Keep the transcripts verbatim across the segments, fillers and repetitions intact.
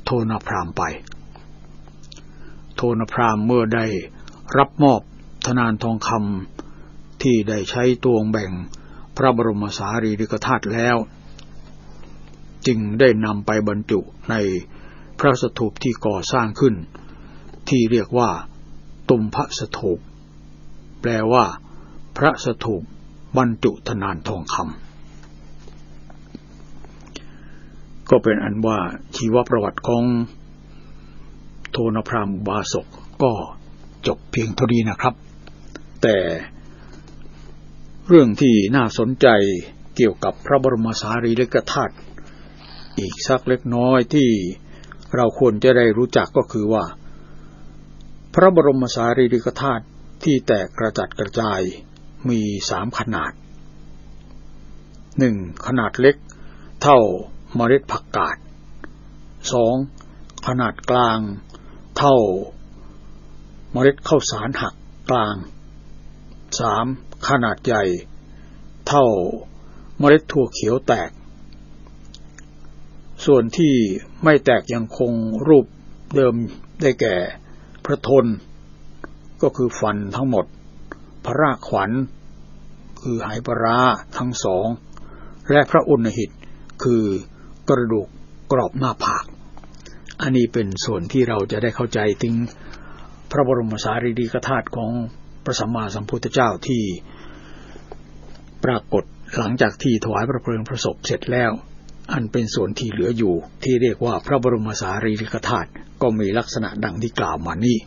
โทนพราหมณ์ไปโทนพราหมณ์เมื่อได้รับมอบธนานทองคำที่ได้ใช้ตวงแบ่งพระบรมสารีริกธาตุแล้วจึงได้นำไปบรรจุในพระสถูปที่ก่อสร้างขึ้นที่เรียกว่าตุมพสถูปแปลว่าพระสถูปบรรจุธนานทองคำก็เป็นอันว่าชีวประวัติของโทนพราหมณ์อุบาสกก็จบเพียงเท่านี้นะครับแต่เรื่องที่น่าสนใจเกี่ยวกับพระบรมสารีริกธาตุอีกสักเล็กน้อยที่เราควรจะได้รู้จักก็คือว่าพระบรมสารีริกธาตุที่แตกกระจัดกระจายมีสามขนาดหนึ่งขนาดเล็กเท่าเมล็ดผักกาดสองขนาดกลางเท่าเมล็ดข้าวสารหักกลางสามขนาดใหญ่เท่าเมล็ดถั่วเขียวแตกส่วนที่ไม่แตกยังคงรูปเดิมได้แก่พระทนก็คือฟันทั้งหมดพระรากขวัญคือไหปลาร้าทั้งสองและพระอุณหิตคือกระดูกกรอบหน้าผากอันนี้เป็นส่วนที่เราจะได้เข้าใจถึงพระบรมสารีริกธาตุของพระสัมมาสัมพุทธเจ้าที่ปรากฏหลังจากที่ถวายพระเพลิงพระศพเสร็จแล้วอันเป็นส่วนที่เหลืออยู่ที่เรียกว่าพระบรมสารีริกธาตุก็มีลักษณะดังที่กล่าวมานี้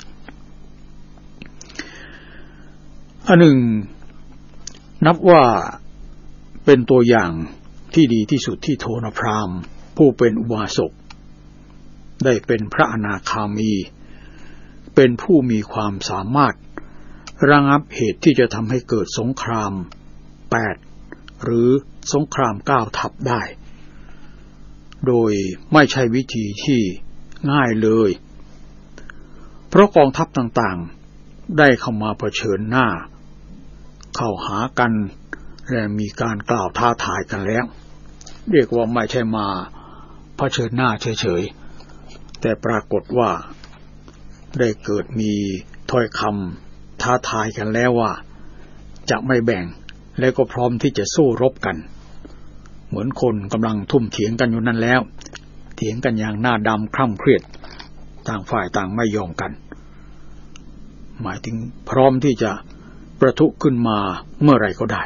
อันหนึ่งนับว่าเป็นตัวอย่างที่ดีที่สุดที่โทนพราหมณ์ผู้เป็นอุบาสกได้เป็นพระอนาคามีเป็นผู้มีความสามารถระงับเหตุที่จะทำให้เกิดสงครามแปดหรือสงครามเก้าทัพได้โดยไม่ใช่วิธีที่ง่ายเลยเพราะกองทัพต่างๆได้เข้ามาเผชิญหน้าเข้าหากันและมีการกล่าวท้าทายกันแล้วเรียกว่าไม่ใช่มาเผชิญหน้าเฉยๆแต่ปรากฏว่าได้เกิดมีถ้อยคำท้าทายกันแล้วว่าจะไม่แบ่งและก็พร้อมที่จะสู้รบกันเหมือนคนกำลังทุ่มเถียงกันอยู่นั่นแล้วเถียงกันอย่างหน้าดำคร่ำเครียดต่างฝ่ายต่างไม่ยอมกันหมายถึงพร้อมที่จะประทุขึ้นมาเมื่อไรก็ได้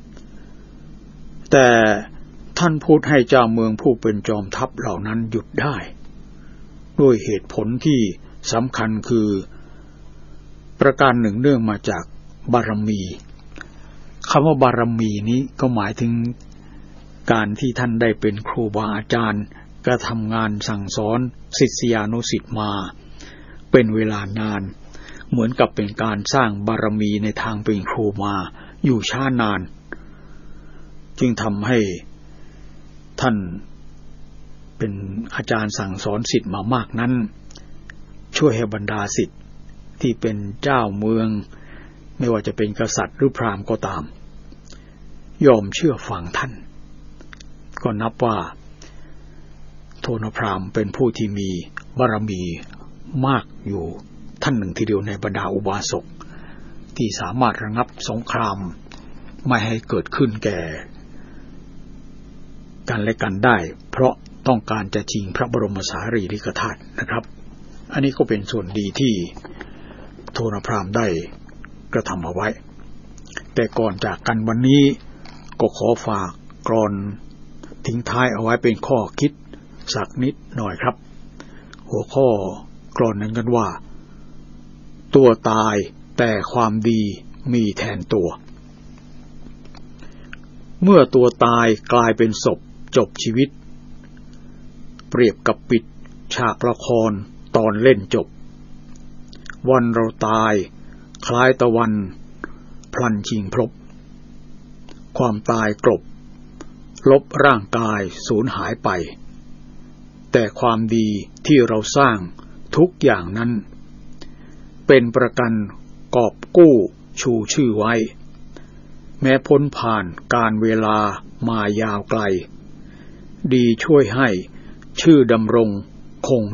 แต่ท่านพูดให้เจ้าเมืองผู้เป็นจอมทัพเหล่านั้นหยุดได้ด้วยเหตุผลที่สำคัญคือประการหนึ่งเนื่องมาจากบารมีคำว่าบารมีนี้ก็หมายถึงการที่ท่านได้เป็นครูบาอาจารย์กระทำงานสั่งสอนศิษยานุศิษย์มาเป็นเวลานานเหมือนกับเป็นการสร้างบารมีในทางเป็นครูมาอยู่ช้านานจึงทำให้ท่านเป็นอาจารย์สั่งสอนศิษย์มามากนั้นช่วยให้บรรดาศิษย์ที่เป็นเจ้าเมืองไม่ว่าจะเป็นกษัตริย์หรือพราหมณ์ก็ตามยอมเชื่อฟังท่านก็นับว่าโทนพราหมณ์เป็นผู้ที่มีบารมีมากอยู่ท่านหนึ่งทีเดียวในบรรดาอุบาสกที่สามารถระงับสงครามไม่ให้เกิดขึ้นแก่กันและกันได้เพราะต้องการจะชิงพระบรมสารีริกธาตุนะครับอันนี้ก็เป็นส่วนดีที่โทนพราหมณ์ได้กระทำเอาไว้แต่ก่อนจากกันวันนี้ก็ขอฝากกลอนทิ้งท้ายเอาไว้เป็นข้อคิดสักนิดหน่อยครับหัวข้อกลอนนั้นกันว่าตัวตายแต่ความดีมีแทนตัวเมื่อตัวตายกลายเป็นศพจบชีวิตเปรียบกับปิดฉากละครตอนเล่นจบวันเราตายคล้ายตะวันพลันชิงพลบความตายกลบลบร่างกายสูญหายไปแต่ความดีที่เราสร้างทุกอย่างนั้นเป็นประกันกอบกู้ชูชื่อไว้แม้พ้นผ่านการเวลามายาวไกลดีช่วยให้ชื่อดำรงคง